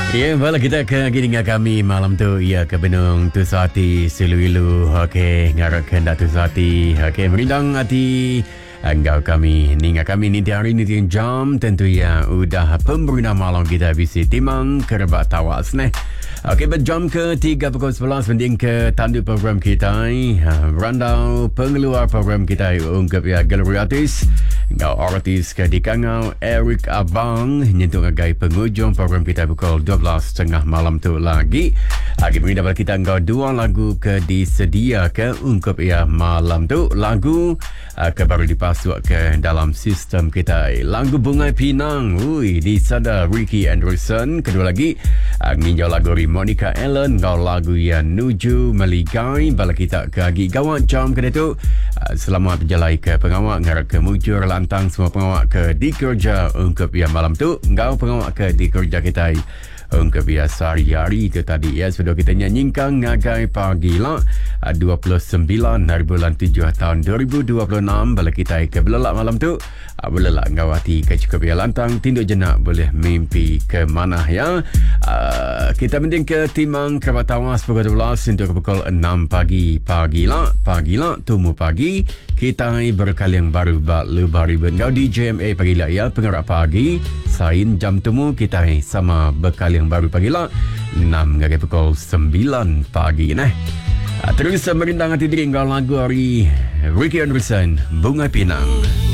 Ya, bala kita ke giringan kami malam tu ya ke Benung tu Sati Siluilu. Okey, ngarap hendak tu Sati. Okey, merindang hati engkau kami. Ninga kami ni hari ni jam tentu ya udah pemberian malam kita bisi timang kerbat tawas neh. Okey, berjam ke 3 pukul 11 mending ke tanduk program kita. Randau pengeluar program kita ungkap ya galeri artis. Engkau artis ke di Kangau Eric Abang nyentuh ngagai penghujung program kita pukul 12.30 malam tu lagi. Lagi beri dapat kita engkau dua lagu ke disedia ke ungkap ya malam tu. Lagu ke baru dipasuk ke dalam sistem kita. Lagu Bunga Pinang di sada Ricky Anderson. Kedua lagi nginjau lagu Monica Allen. Engkau lagu yang Nuju Meligai. Bala kita ke agi gawat jam ke tu. Selamat berjalai ke pengawak ngarap ke mujur lantang semua pengawak ke di kerja ungkap ya malam tu. Engkau pengawak ke di kerja kita ungkap ya sehari-hari itu tadi ya sudah kita nyanyikan ngagai pagi lah 29 hari bulan 7 tahun 2026 bala kita ke belelak malam tu belelak ngawati ke cukup ya lantang tinduk jenak boleh mimpi ke mana ya. Kita mending ke timang kerabat tawas pukul 12 untuk pukul 6 pagi lah tumu pagi kita berkali yang baru lebar ribu kau di JMA pagi lah ya pengerak pagi sain jam temu kita sama bekal yang baru pagi lah 6 ngagai pukul 9 pagi nah. Terus merindang hati diri kau lagu hari Ricky Anderson Bunga Pinang.